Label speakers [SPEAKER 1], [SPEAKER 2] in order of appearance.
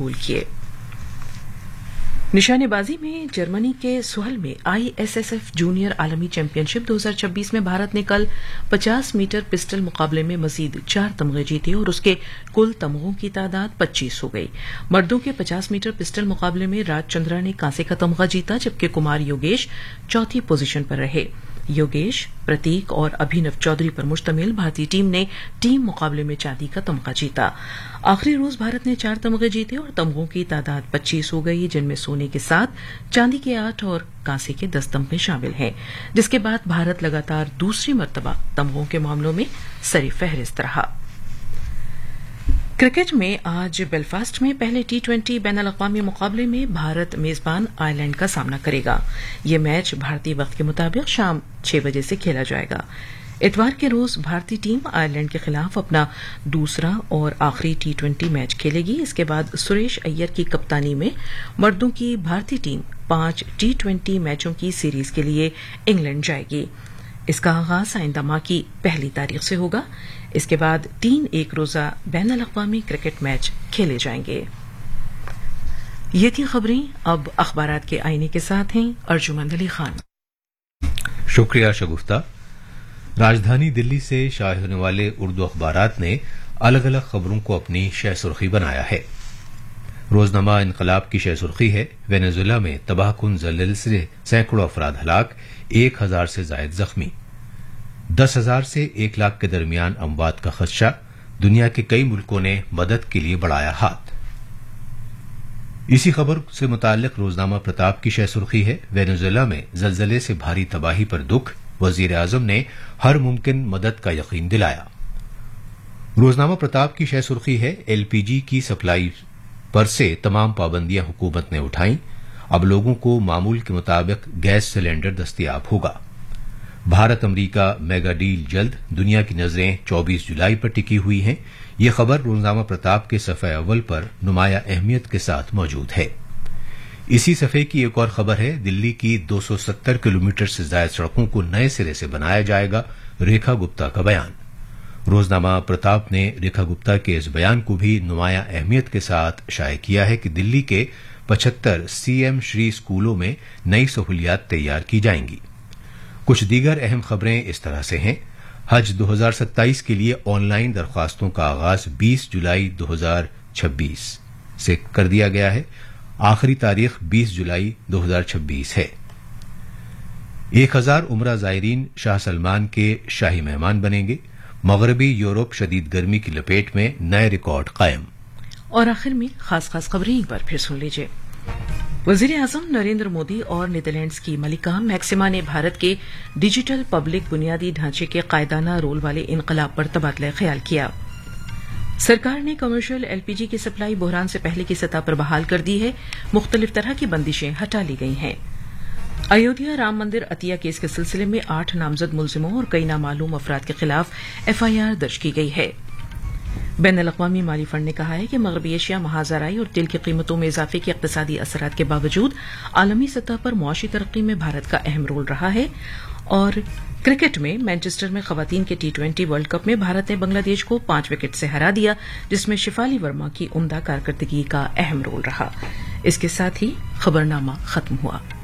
[SPEAKER 1] गोल किए। निशानेबाजी में जर्मनी के सुहल में ISSF जूनियर आलमी चैंपियनशिप 2026 में भारत ने कल 50 मीटर पिस्टल मुकाबले में मजीद 4 तमगे जीते और उसके कुल तमगों की तादाद 25 हो गई। मर्दों के 50 मीटर पिस्टल मुकाबले में राज चंद्रा ने कांसे का तमगा जीता, जबकि कुमार योगेश चौथी पोजीशन पर रहे। योगेश, प्रतीक और अभिनव चौधरी पर मुश्तमिल भारतीय टीम ने टीम मुकाबले में चांदी का तमगा जीता। आखिरी रोज भारत ने 4 तमगे जीते और तमगों की तादाद 25 हो गई, जिनमें सोने के 7, चांदी के 8 और कांसे के 10 तमगे शामिल हैं, जिसके बाद भारत लगातार दूसरी मर्तबा तमगों के मामलों में सर-ए-फहरिस्त रहा। क्रिकेट में आज बेलफास्ट में पहले T20 बैनुल-अक़वामी मुकाबले में भारत मेजबान आयरलैंड का सामना करेगा। यह मैच भारतीय वक्त के मुताबिक शाम 6 बजे से खेला जाएगा। इतवार के रोज भारतीय टीम आयरलैंड के खिलाफ अपना दूसरा और आखिरी T20 मैच खेलेगी। इसके बाद सुरेश अय्यर की कप्तानी में मर्दों की भारतीय टीम 5 T20 मैचों की सीरीज के लिए इंग्लैंड जाएगी। इसका आगाज आइंदा माह की 1 तारीख से होगा। इसके बाद 3 एक रोजा बैनुल-अक़वामी क्रिकेट मैच खेले जाएंगे। ये थी खबरें। अब अखबारात के आईने के साथ हैं अर्जुमंद अली खान।
[SPEAKER 2] शुक्रिया शगुफ्ता। राजधानी दिल्ली से शाये होने वाले उर्दू अखबारात ने अलग अलग खबरों को अपनी शह सुर्खी बनाया है। रोजनामा इनकलाब की शह सुर्खी है, वेनेजुएला में तबाहकुन ज़लज़ले से सैकड़ों अफराद हलाक, 1000 से जायद जख्मी, 10,000 से 1 लाख के दरमियान अमवात का खदशा, दुनिया के कई मुल्कों ने मदद के लिए बढ़ाया हाथ। इसी खबर से मुताल्लिक रोजनामा प्रताप की शह सुर्खी है, वेनेजुएला में जलजले से भारी तबाही पर दुख, वजीर आजम ने हर मुमकिन मदद का यकीन दिलाया। रोजनामा प्रताप की शह सुर्खी है, LPG की सप्लाई पर से तमाम पाबंदियां हुकूमत ने उठाई, अब लोगों को मामूल के मुताबिक गैस सिलेंडर दस्तयाब होगा। भारत अमरीका मेगा डील जल्द, दुनिया की नजरें 24 जुलाई पर टिकी हुई हैं। ये खबर रोजनामा प्रताप के सफ़े अव्वल पर नुमाया अहमियत के साथ मौजूद है। इसी सफ़े की एक और खबर है, दिल्ली की 270 किलोमीटर से ज्यादा सड़कों को नए सिरे से बनाया जाएगा, रेखा गुप्ता का बयान। रोजनामा प्रताप ने रेखा गुप्ता के इस बयान को भी नुमाया अहमियत के साथ शाये किया है कि दिल्ली के 75 CM श्री स्कूलों में नई सहूलियात तैयार की जाएंगी। कुछ दीगर अहम खबरें इस तरह से हैं। हज 2027 के लिए ऑनलाइन दरख्वास्तों का आगाज 20 जुलाई 2026 से कर दिया गया है। आखिरी तारीख 20 जुलाई 2026 है। 1000 उमरा ज़ायरीन शाह सलमान के शाही मेहमान बनेंगे। मगरबी यूरोप शदीद गर्मी की लपेट में, नए रिकॉर्ड कायम।
[SPEAKER 1] और आखिर में खास खबरें एक बार फिर सुन लीजिए। वजीर आजम नरेंद्र मोदी और नीदरलैंड्स की मलिका मैक्सिमा ने भारत के डिजिटल पब्लिक बुनियादी ढांचे के कायदाना रोल वाले इनकलाब पर तबादला ख्याल किया। सरकार ने कमर्शियल LPG की सप्लाई बहरान से पहले की सतह पर बहाल कर दी है। मुख्तलिफ तरह की बंदिशें हटा ली गई हैं। अयोध्या राम मंदिर अतिया केस के सिलसिले में 8 नामजद मुलजिमों और कई नामालूम अफराद के खिलाफ FIR दर्ज की गई है। बैनुल-अक़वामी माली फंड ने कहा है कि मगरबी एशिया महाजराई और तेल की कीमतों में इजाफे के इक़्तिसादी असरात के बावजूद आलमी सतह पर मुआशी तरक्की में भारत का अहम रोल रहा है। और क्रिकेट में मैनचेस्टर में खवातीन के T20 वर्ल्ड कप में भारत ने बांग्लादेश को 5 विकेट से हरा दिया, जिसमें शिफाली वर्मा की उम्दा कारकर्दगी का अहम रोल रहा। इसके साथ ही खबरनामा खत्म हुआ।